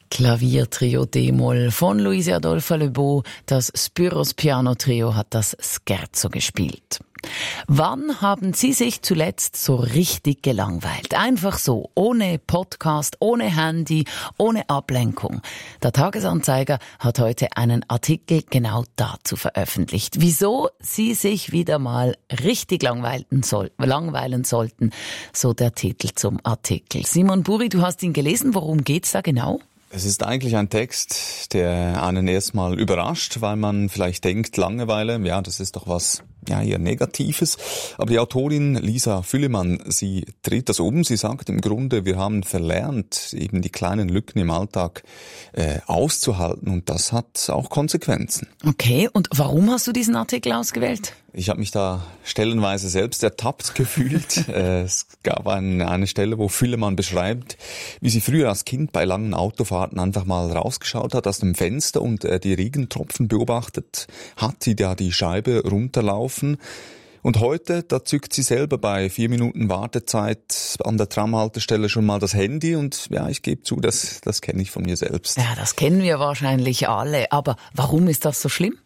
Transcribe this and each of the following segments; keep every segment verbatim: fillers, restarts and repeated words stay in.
Klaviertrio D-Moll von Luise Adolphe Lebeau. Das Spyros Piano Trio hat das Scherzo gespielt. Wann haben Sie sich zuletzt so richtig gelangweilt? Einfach so, ohne Podcast, ohne Handy, ohne Ablenkung. Der Tagesanzeiger hat heute einen Artikel genau dazu veröffentlicht. Wieso Sie sich wieder mal richtig langweilen, soll, langweilen sollten, so der Titel zum Artikel. Simon Buri, du hast ihn gelesen. Worum geht's da genau? Es ist eigentlich ein Text, der einen erstmal überrascht, weil man vielleicht denkt, Langeweile, ja, das ist doch was ja eher Negatives. Aber die Autorin Lisa Füllemann, sie dreht das um. Sie sagt im Grunde, wir haben verlernt, eben die kleinen Lücken im Alltag äh, auszuhalten, und das hat auch Konsequenzen. Okay, und warum hast du diesen Artikel ausgewählt? Ich habe mich da stellenweise selbst ertappt gefühlt. Es gab eine, eine Stelle, wo Füllemann beschreibt, wie sie früher als Kind bei langen Autofahrten einfach mal rausgeschaut hat aus dem Fenster und äh, die Regentropfen beobachtet hat, die da die Scheibe runterlaufen. Und heute, da zückt sie selber bei vier Minuten Wartezeit an der Tramhaltestelle schon mal das Handy, und ja, ich gebe zu, das, das kenne ich von mir selbst. Ja, das kennen wir wahrscheinlich alle. Aber warum ist das so schlimm?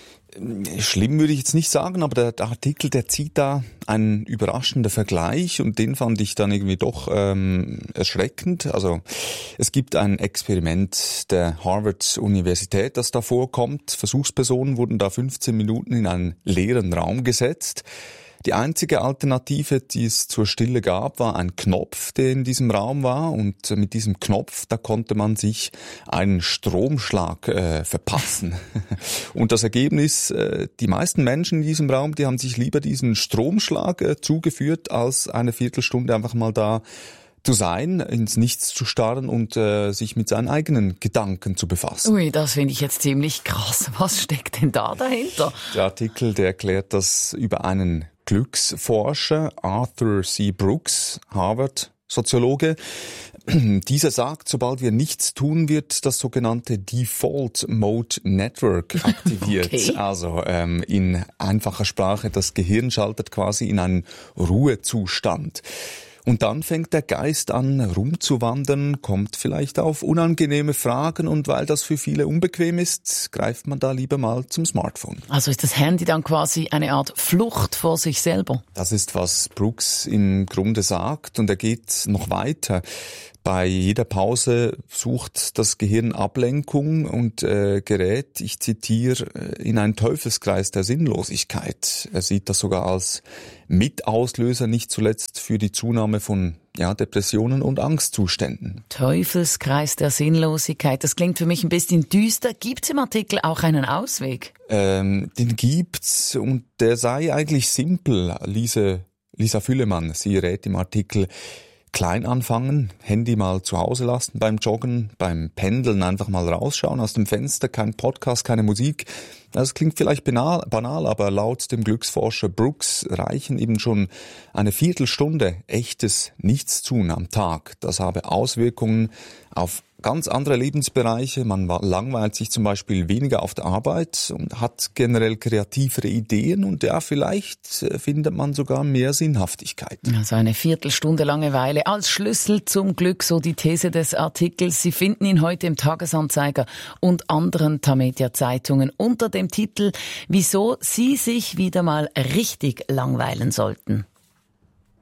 Schlimm würde ich jetzt nicht sagen, aber der, der Artikel, der zieht da einen überraschenden Vergleich, und den fand ich dann irgendwie doch ähm, erschreckend. Also es gibt ein Experiment der Harvard-Universität, das da vorkommt. Versuchspersonen wurden da fünfzehn Minuten in einen leeren Raum gesetzt. Die einzige Alternative, die es zur Stille gab, war ein Knopf, der in diesem Raum war, und mit diesem Knopf, da konnte man sich einen Stromschlag äh, verpassen. Und das Ergebnis, äh, die meisten Menschen in diesem Raum, die haben sich lieber diesen Stromschlag äh, zugeführt, als eine Viertelstunde einfach mal da zu sein, ins Nichts zu starren und äh, sich mit seinen eigenen Gedanken zu befassen. Ui, das finde ich jetzt ziemlich krass. Was steckt denn da dahinter? Der Artikel, der erklärt das über einen Glücksforscher, Arthur C. Brooks, Harvard-Soziologe. Dieser sagt, sobald wir nichts tun, wird das sogenannte Default Mode Network aktiviert. Okay. Also ähm, in einfacher Sprache, das Gehirn schaltet quasi in einen Ruhezustand. Und dann fängt der Geist an, rumzuwandern, kommt vielleicht auf unangenehme Fragen, und weil das für viele unbequem ist, greift man da lieber mal zum Smartphone. Also ist das Handy dann quasi eine Art Flucht vor sich selber? Das ist, was Brooks im Grunde sagt, und er geht noch weiter. Bei jeder Pause sucht das Gehirn Ablenkung und äh, gerät, ich zitiere, in einen Teufelskreis der Sinnlosigkeit. Er sieht das sogar als Mitauslöser, nicht zuletzt für die Zunahme von ja, Depressionen und Angstzuständen. Teufelskreis der Sinnlosigkeit, das klingt für mich ein bisschen düster. Gibt's im Artikel auch einen Ausweg? Ähm, den gibt's, und der sei eigentlich simpel. Lise, Lisa Füllemann, sie rät im Artikel: klein anfangen, Handy mal zu Hause lassen beim Joggen, beim Pendeln einfach mal rausschauen aus dem Fenster, kein Podcast, keine Musik. Das klingt vielleicht banal, banal, aber laut dem Glücksforscher Brooks reichen eben schon eine Viertelstunde echtes Nichtstun am Tag. Das habe Auswirkungen auf ganz andere Lebensbereiche. Man langweilt sich zum Beispiel weniger auf der Arbeit und hat generell kreativere Ideen, und ja, vielleicht findet man sogar mehr Sinnhaftigkeit. Also eine Viertelstunde Langeweile als Schlüssel zum Glück, so die These des Artikels. Sie finden ihn heute im Tagesanzeiger und anderen Tamedia-Zeitungen unter dem Titel: Wieso Sie sich wieder mal richtig langweilen sollten.